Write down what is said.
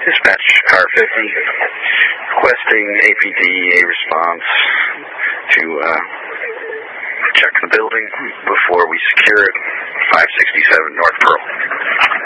Dispatch Car 50, requesting APD a response to check the building before we secure it, 567 North Pearl.